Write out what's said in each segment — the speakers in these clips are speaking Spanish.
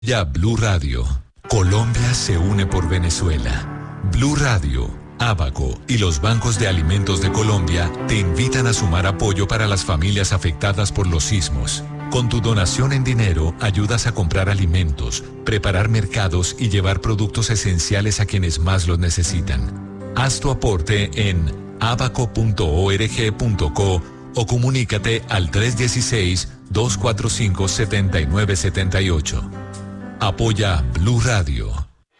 Ya Blue Radio. Colombia se une por Venezuela. Blue Radio, Abaco y los bancos de alimentos de Colombia te invitan a sumar apoyo para las familias afectadas por los sismos. Con tu donación en dinero ayudas a comprar alimentos, preparar mercados y llevar productos esenciales a quienes más los necesitan. Haz tu aporte en abaco.org.co o comunícate al 316-245-7978. Apoya Blue Radio.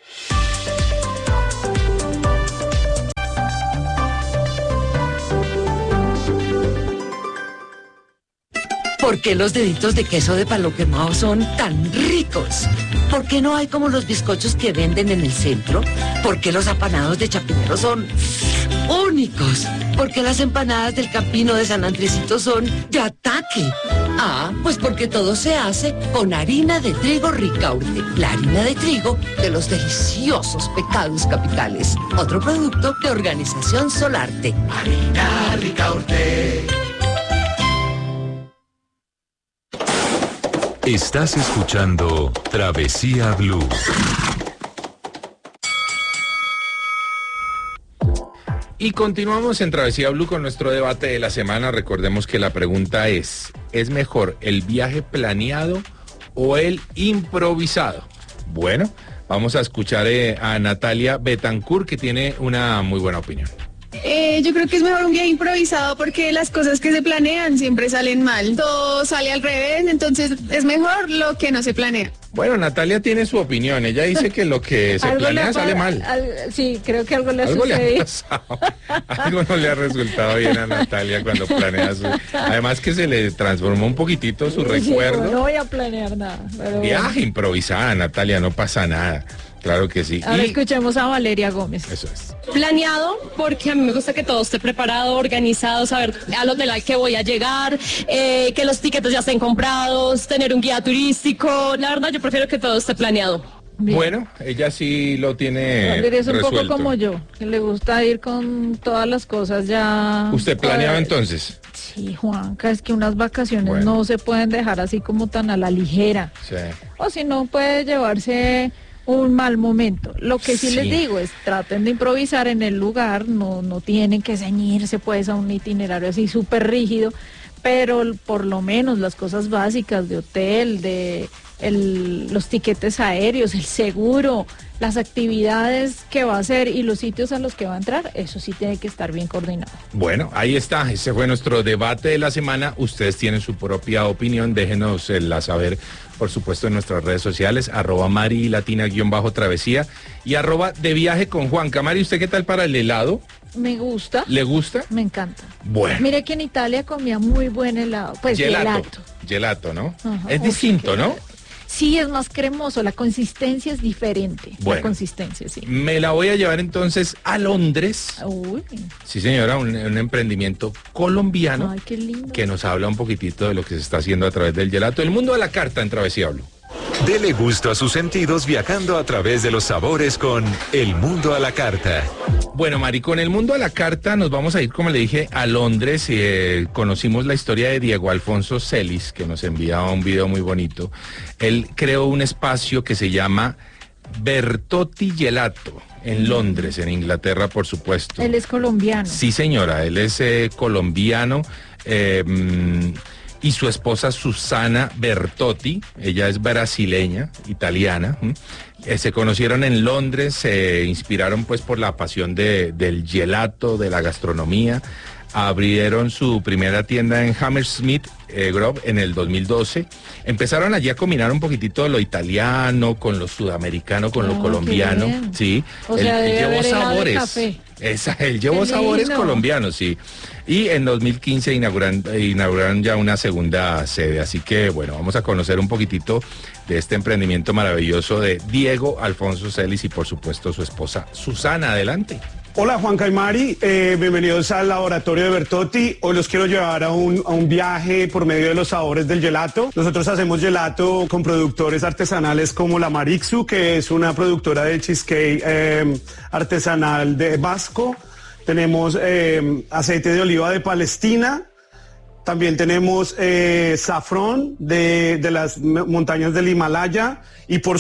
¿Por qué los deditos de queso de palo quemado son tan ricos? ¿Por qué no hay como los bizcochos que venden en el centro? ¿Por qué los apanados de Chapinero son únicos? ¿Por qué las empanadas del Campino de San Andresito son de ataque? Ah, pues porque todo se hace con harina de trigo Ricaurte, la harina de trigo de los deliciosos pecados capitales. Otro producto de Organización Solarte. Harina Ricaurte. Estás escuchando Travesía Blue. Y continuamos en Travesía Blue con nuestro debate de la semana. Recordemos que la pregunta ¿es mejor el viaje planeado o el improvisado? Bueno, vamos a escuchar a Natalia Betancourt, que tiene una muy buena opinión. Yo creo que es mejor un viaje improvisado porque las cosas que se planean siempre salen mal. Todo sale al revés, entonces es mejor lo que no se planea. Bueno, Natalia tiene su opinión. Ella dice que lo que se planea sale mal. Sí, creo que algo le ha Algo le ha sucedido. pasado. Algo no le ha resultado bien a Natalia cuando planea su... Además que se le transformó un poquitito su recuerdo. No voy a planear nada. Pero Viaje improvisada, Natalia, no pasa nada. Claro que sí. Ahora escuchemos a Valeria Gómez. Eso es. Planeado, porque a mí me gusta que todo esté preparado, organizado, saber al hotel al que voy a llegar, que los tiquetes ya estén comprados, tener un guía turístico. La verdad, yo prefiero que todo esté planeado. Bien. Bueno, ella sí lo tiene Valeria es un resuelto. poco como yo, que le gusta ir con todas las cosas ya. ¿Usted planeaba entonces? Sí, Juanca, es que unas vacaciones Bueno. no se pueden dejar así como tan a la ligera. Sí. O si no, puede llevarse un mal momento. Lo que sí Sí. les digo es traten de improvisar en el lugar, no tienen que ceñirse pues a un itinerario así súper rígido, pero por lo menos las cosas básicas de hotel, los tiquetes aéreos, el seguro, las actividades que va a hacer y los sitios a los que va a entrar, eso sí tiene que estar bien coordinado. Bueno, ahí está, ese fue nuestro debate de la semana. Ustedes tienen su propia opinión, déjenosla saber, por supuesto, en nuestras redes sociales, @marilatina_travesía y @de viaje con Juanca. Mari, ¿usted qué tal para el helado? Me gusta. ¿Le gusta? Me encanta. Bueno. Mire que en Italia comía muy buen helado, pues gelato. Gelato, ¿no? Ajá. Es distinto, ¿no? Sí, es más cremoso, la consistencia es diferente. Bueno. La consistencia, sí. Me la voy a llevar entonces a Londres. Uy, Sí, señora, un emprendimiento colombiano ay, qué lindo. que nos habla un poquitito de lo que se está haciendo a través del gelato. El mundo a la carta en Travesía Blue. Dele gusto a sus sentidos viajando a través de los sabores con El Mundo a la Carta. Bueno, Mari, con el mundo a la carta nos vamos a ir, como le dije, a Londres. Conocimos la historia de Diego Alfonso Celis, que nos enviaba un video muy bonito. Él creó un espacio que se llama Bertotti Gelato, en Londres, en Inglaterra, por supuesto. Él es colombiano. Sí, señora, él es colombiano. Y su esposa Susana Bertotti, ella es brasileña, italiana. Se conocieron en Londres, se inspiraron pues por la pasión del gelato, de la gastronomía. Abrieron su primera tienda en Hammersmith Grove en el 2012. Empezaron allí a combinar un poquitito lo italiano con lo sudamericano, con lo colombiano. Qué bien. Sí, O sea, él debe llevó haber helado de sabores. café. Él llevó Qué sabores lindo. colombianos, sí. Y en 2015 inauguraron ya una segunda sede. Así que, bueno, vamos a conocer un poquitito de este emprendimiento maravilloso de Diego Alfonso Celis y, por supuesto, su esposa Susana. Adelante. Hola Juanca y Mari, bienvenidos al laboratorio de Bertotti. Hoy los quiero llevar a un viaje por medio de los sabores del gelato. Nosotros hacemos gelato con productores artesanales como la Marixu, que es una productora de cheesecake artesanal de Vasco. Tenemos aceite de oliva de Palestina, También tenemos saffron de las montañas del Himalaya y por